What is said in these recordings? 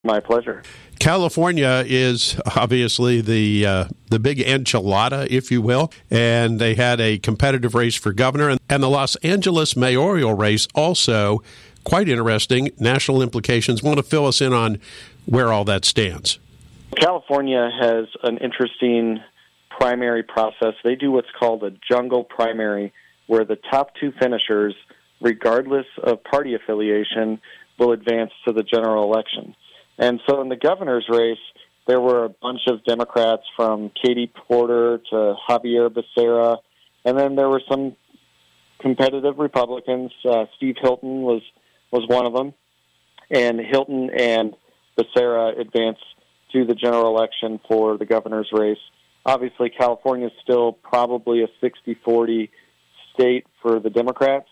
My pleasure. California is obviously the big enchilada, if you will, and they had a competitive race for governor, and the Los Angeles mayoral race also quite interesting, national implications. Want to fill us in on where all that stands? California has an interesting primary process. They do what's called a jungle primary, where the top two finishers, regardless of party affiliation, will advance to the general election. And so in the governor's race, there were a bunch of Democrats from Katie Porter to Javier Becerra, and then there were some competitive Republicans. Steve Hilton was one of them, and Hilton and Becerra advanced to the general election for the governor's race. Obviously, California is still probably a 60-40 state for the Democrats,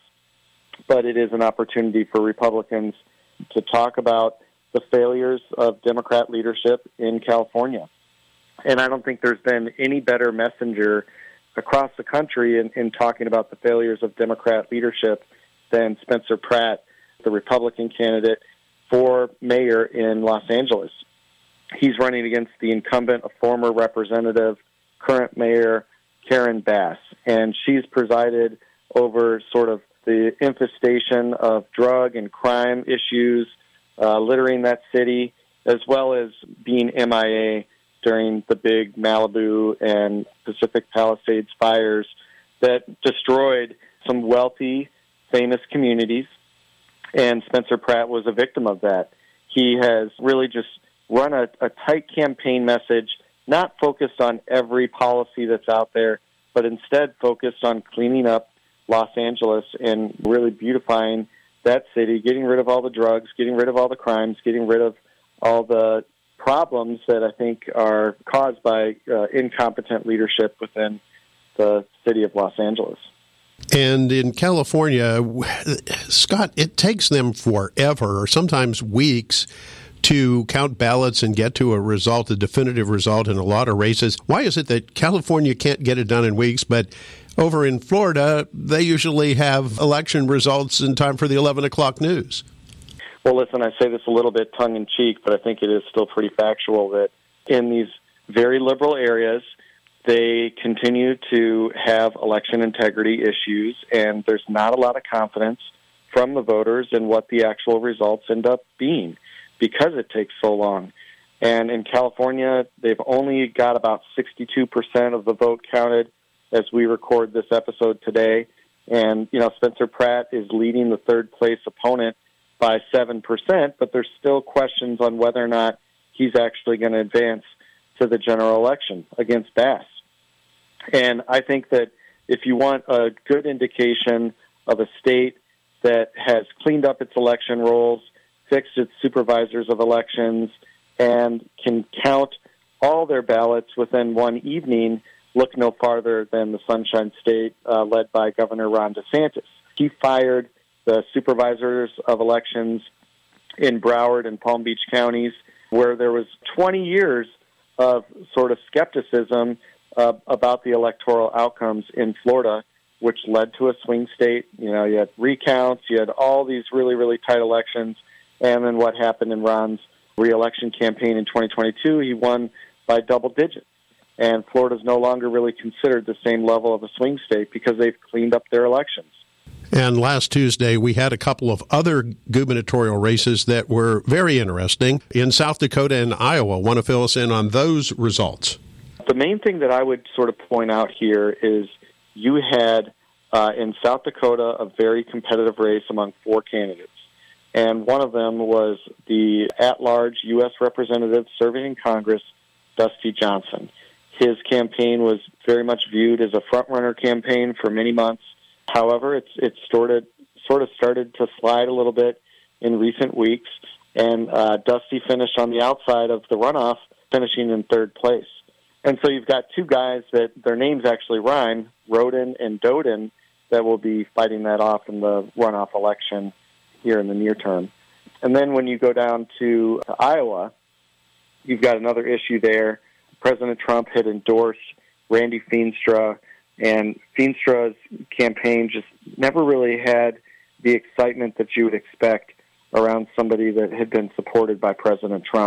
but it is an opportunity for Republicans to talk about the failures of Democrat leadership in California. And I don't think there's been any better messenger across the country in talking about the failures of Democrat leadership than Spencer Pratt, the Republican candidate for mayor in Los Angeles. He's running against the incumbent, a former representative, current mayor, Karen Bass. And she's presided over sort of the infestation of drug and crime issues littering that city, as well as being MIA during the big Malibu and Pacific Palisades fires that destroyed some wealthy, famous communities. And Spencer Pratt was a victim of that. He has really just run a tight campaign message, not focused on every policy that's out there, but instead focused on cleaning up Los Angeles and really beautifying that city, getting rid of all the drugs, getting rid of all the crimes, getting rid of all the problems that I think are caused by incompetent leadership within the city of Los Angeles. And in California, Scott, it takes them forever, or sometimes weeks, to count ballots and get to a result, a definitive result in a lot of races. Why is it that California can't get it done in weeks, but over in Florida, they usually have election results in time for the 11 o'clock news? Well, listen, I say this a little bit tongue-in-cheek, but I think it is still pretty factual that in these very liberal areas, they continue to have election integrity issues, and there's not a lot of confidence from the voters in what the actual results end up being because it takes so long. And in California, they've only got about 62% of the vote counted as we record this episode today. And, Spencer Pratt is leading the third-place opponent by 7%, but there's still questions on whether or not he's actually going to advance to the general election against Bass. And I think that if you want a good indication of a state that has cleaned up its election rolls, fixed its supervisors of elections, and can count all their ballots within one evening, look no farther than the Sunshine State led by Governor Ron DeSantis. He fired the supervisors of elections in Broward and Palm Beach counties, where there was 20 years of sort of skepticism about the electoral outcomes in Florida, which led to a swing state. You had recounts, you had all these really, really tight elections, and then what happened in Ron's re-election campaign in 2022, he won by double digits. And Florida's no longer really considered the same level of a swing state because they've cleaned up their elections. And last Tuesday, we had a couple of other gubernatorial races that were very interesting in South Dakota and Iowa. Want to fill us in on those results? The main thing that I would sort of point out here is you had in South Dakota a very competitive race among four candidates. And one of them was the at-large U.S. representative serving in Congress, Dusty Johnson. His campaign was very much viewed as a front-runner campaign for many months. However, it sort of started to slide a little bit in recent weeks, and Dusty finished on the outside of the runoff, finishing in third place. And so you've got two guys that their names actually rhyme, Roden and Doden, that will be fighting that off in the runoff election here in the near term. And then when you go down to Iowa, you've got another issue there. President Trump had endorsed Randy Feenstra, and Feenstra's campaign just never really had the excitement that you would expect around somebody that had been supported by President Trump.